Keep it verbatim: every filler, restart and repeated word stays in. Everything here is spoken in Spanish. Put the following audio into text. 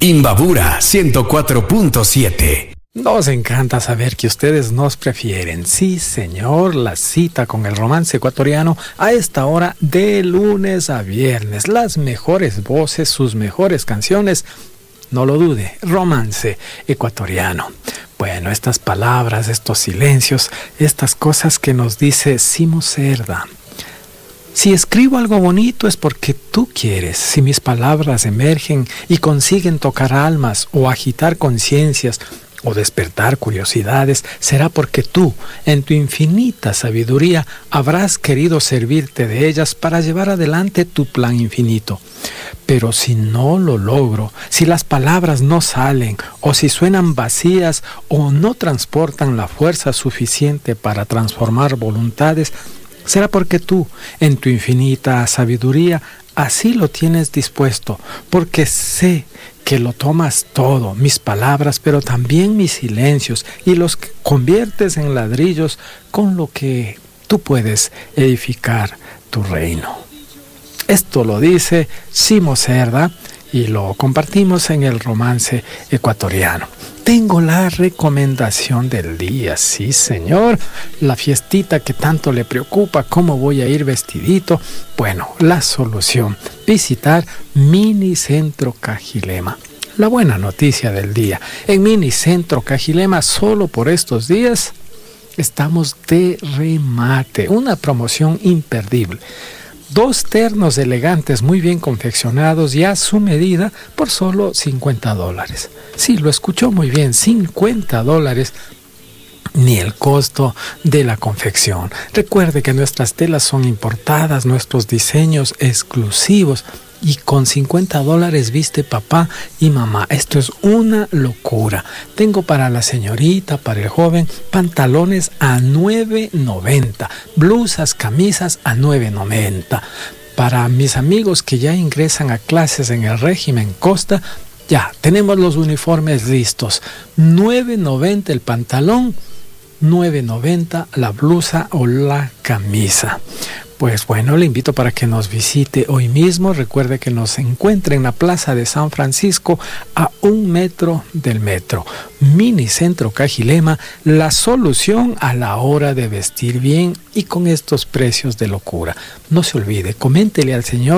Imbabura ciento cuatro punto siete. Nos encanta saber que ustedes nos prefieren. Sí, señor, la cita con el romance ecuatoriano a esta hora de lunes a viernes. Las mejores voces, sus mejores canciones. No lo dude, romance ecuatoriano. Bueno, estas palabras, estos silencios, estas cosas que nos dice Simo Cerda. Si escribo algo bonito es porque tú quieres. Si mis palabras emergen y consiguen tocar almas o agitar conciencias o despertar curiosidades, será porque tú, en tu infinita sabiduría, habrás querido servirte de ellas para llevar adelante tu plan infinito. Pero si no lo logro, si las palabras no salen, o si suenan vacías, o no transportan la fuerza suficiente para transformar voluntades, será porque tú, en tu infinita sabiduría, así lo tienes dispuesto, porque sé que lo tomas todo, mis palabras, pero también mis silencios, y los conviertes en ladrillos con lo que tú puedes edificar tu reino. Esto lo dice Simo Cerda y lo compartimos en el romance ecuatoriano. Tengo la recomendación del día, sí señor, la fiestita que tanto le preocupa, cómo voy a ir vestidito. Bueno, la solución, visitar Minicentro Cajilema. La buena noticia del día, en Minicentro Cajilema solo por estos días estamos de remate, una promoción imperdible. Dos ternos elegantes muy bien confeccionados y a su medida por solo cincuenta dólares. Sí, lo escuchó muy bien, cincuenta dólares, ni el costo de la confección. Recuerde que nuestras telas son importadas, nuestros diseños exclusivos. Y con cincuenta dólares viste papá y mamá. Esto es una locura. Tengo para la señorita, para el joven, pantalones a nueve noventa, blusas, camisas a nueve noventa. Para mis amigos que ya ingresan a clases en el régimen Costa, ya tenemos los uniformes listos. nueve noventa el pantalón, nueve noventa la blusa o la camisa. Pues bueno, le invito para que nos visite hoy mismo. Recuerde que nos encuentra en la Plaza de San Francisco a un metro del metro. Minicentro Cajilema, la solución a la hora de vestir bien y con estos precios de locura. No se olvide, coméntele al señor